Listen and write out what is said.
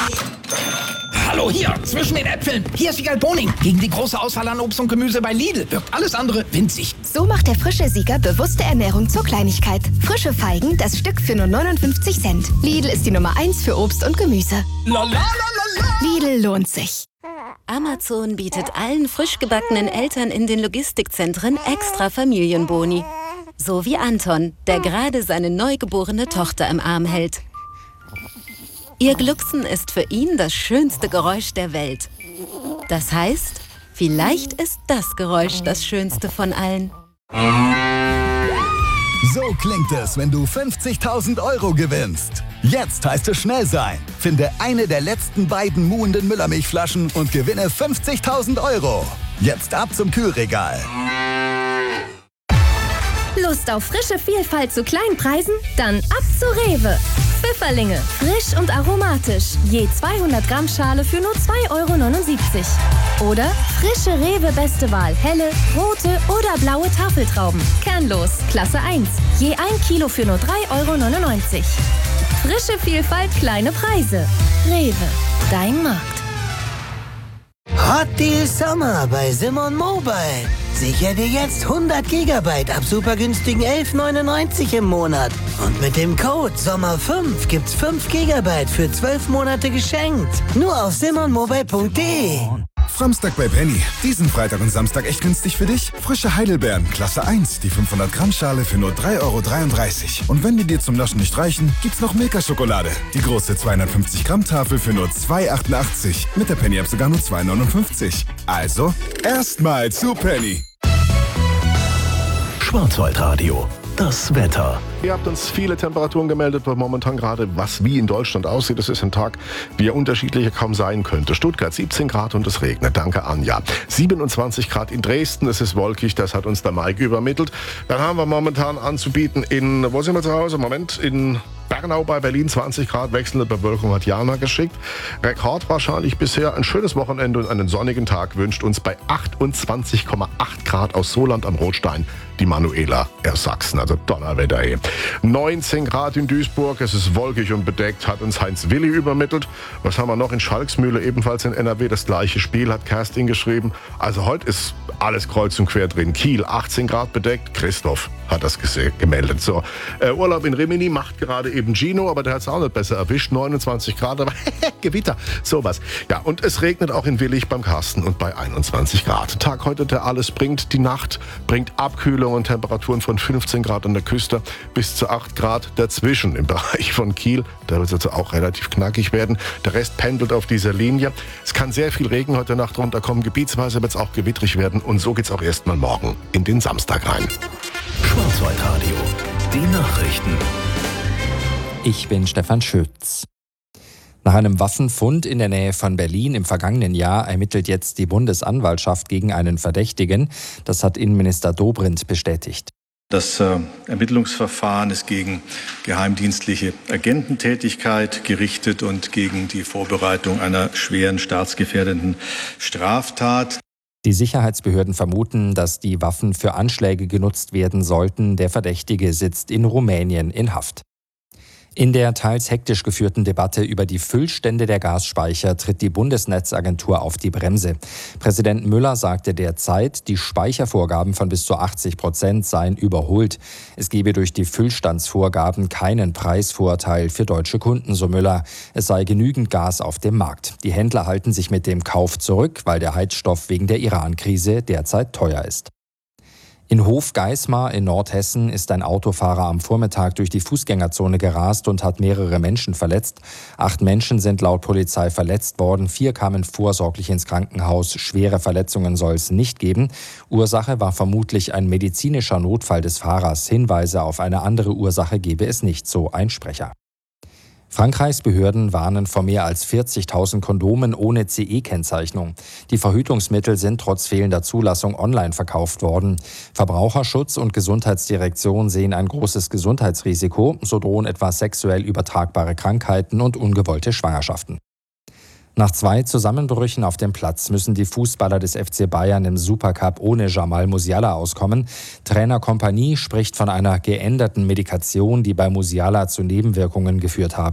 Hallo, hier, zwischen den Äpfeln. Hier ist Wiegald Boning. Gegen die große Auswahl an Obst und Gemüse bei Lidl wirkt alles andere winzig. So macht der frische Sieger bewusste Ernährung zur Kleinigkeit. Frische Feigen, das Stück für nur 59 Cent. Lidl ist die Nummer 1 für Obst und Gemüse. Lidl lohnt sich. Amazon bietet allen frisch gebackenen Eltern in den Logistikzentren extra Familienboni. So wie Anton, der gerade seine neugeborene Tochter im Arm hält. Ihr Glucksen ist für ihn das schönste Geräusch der Welt. Das heißt, vielleicht ist das Geräusch das schönste von allen. So klingt es, wenn du 50.000 € gewinnst. Jetzt heißt es schnell sein. Finde eine der letzten beiden muhenden Müllermilchflaschen und gewinne 50.000 €. Jetzt ab zum Kühlregal. Lust auf frische Vielfalt zu kleinen Preisen? Dann ab zu Rewe. Pfifferlinge, frisch und aromatisch. Je 200 Gramm Schale für nur 2,79 €. Oder frische Rewe Beste Wahl, helle, rote oder blaue Tafeltrauben. Kernlos, Klasse 1. Je 1 Kilo für nur 3,99 €. Frische Vielfalt, kleine Preise. Rewe, dein Markt. Hot Deal Sommer bei Simon Mobile. Sicher dir jetzt 100 GB ab super günstigen 11,99 € im Monat. Und mit dem Code SOMMER5 gibt's 5 GB für 12 Monate geschenkt. Nur auf simonmobile.de. Samstag bei Penny. Diesen Freitag und Samstag echt günstig für dich? Frische Heidelbeeren, Klasse 1, die 500 Gramm Schale für nur 3,33 € Und wenn die dir zum Naschen nicht reichen, gibt's noch Milka-Schokolade. Die große 250 Gramm Tafel für nur 2,88 €. Mit der Penny-App sogar nur 2,59 €. Also, erstmal zu Penny. Schwarzwaldradio. Das Wetter. Ihr habt uns viele Temperaturen gemeldet, weil momentan gerade wie in Deutschland aussieht. Es ist ein Tag, wie er unterschiedlicher kaum sein könnte. Stuttgart 17 Grad und es regnet. Danke, Anja. 27 Grad in Dresden. Es ist wolkig, das hat uns der Mike übermittelt. Dann haben wir momentan anzubieten wo sind wir zu Hause? in Bernau bei Berlin 20 Grad, wechselnde Bewölkung hat Jana geschickt. Rekord wahrscheinlich bisher. Ein schönes Wochenende und einen sonnigen Tag wünscht uns bei 28,8 Grad aus Soland am Rotstein die Manuela aus Sachsen. Also Donnerwetter. 19 Grad in Duisburg, es ist wolkig und bedeckt, hat uns Heinz Willi übermittelt. Was haben wir noch in Schalksmühle, ebenfalls in NRW, das gleiche Spiel, hat Kerstin geschrieben. Also heute ist alles kreuz und quer drin. Kiel 18 Grad bedeckt, Christoph hat das gemeldet. So, Urlaub in Rimini macht gerade eben Gino, aber der hat es auch nicht besser erwischt. 29 Grad, aber Gewitter, sowas. Ja, und es regnet auch in Willig beim Carsten und bei 21 Grad. Tag heute, der alles bringt. Die Nacht bringt Abkühlung und Temperaturen von 15 Grad an der Küste bis zu 8 Grad dazwischen im Bereich von Kiel. Da wird es also auch relativ knackig werden. Der Rest pendelt auf dieser Linie. Es kann sehr viel Regen heute Nacht runterkommen. Gebietsweise wird es auch gewittrig werden. Und so geht es auch erstmal morgen in den Samstag rein. Schwarzwaldradio. Die Nachrichten. Ich bin Stefan Schütz. Nach einem Waffenfund in der Nähe von Berlin im vergangenen Jahr ermittelt jetzt die Bundesanwaltschaft gegen einen Verdächtigen. Das hat Innenminister Dobrindt bestätigt. Das Ermittlungsverfahren ist gegen geheimdienstliche Agententätigkeit gerichtet und gegen die Vorbereitung einer schweren staatsgefährdenden Straftat. Die Sicherheitsbehörden vermuten, dass die Waffen für Anschläge genutzt werden sollten. Der Verdächtige sitzt in Rumänien in Haft. In der teils hektisch geführten Debatte über die Füllstände der Gasspeicher tritt die Bundesnetzagentur auf die Bremse. Präsident Müller sagte derzeit, die Speichervorgaben von bis zu 80% seien überholt. Es gebe durch die Füllstandsvorgaben keinen Preisvorteil für deutsche Kunden, so Müller. Es sei genügend Gas auf dem Markt. Die Händler halten sich mit dem Kauf zurück, weil der Heizstoff wegen der Iran-Krise derzeit teuer ist. In Hofgeismar in Nordhessen ist ein Autofahrer am Vormittag durch die Fußgängerzone gerast und hat mehrere Menschen verletzt. 8 Menschen sind laut Polizei verletzt worden, 4 kamen vorsorglich ins Krankenhaus. Schwere Verletzungen soll es nicht geben. Ursache war vermutlich ein medizinischer Notfall des Fahrers. Hinweise auf eine andere Ursache gebe es nicht, so ein Sprecher. Frankreichs Behörden warnen vor mehr als 40.000 Kondomen ohne CE-Kennzeichnung. Die Verhütungsmittel sind trotz fehlender Zulassung online verkauft worden. Verbraucherschutz und Gesundheitsdirektion sehen ein großes Gesundheitsrisiko. So drohen etwa sexuell übertragbare Krankheiten und ungewollte Schwangerschaften. Nach 2 Zusammenbrüchen auf dem Platz müssen die Fußballer des FC Bayern im Supercup ohne Jamal Musiala auskommen. Trainer Kompanie spricht von einer geänderten Medikation, die bei Musiala zu Nebenwirkungen geführt habe.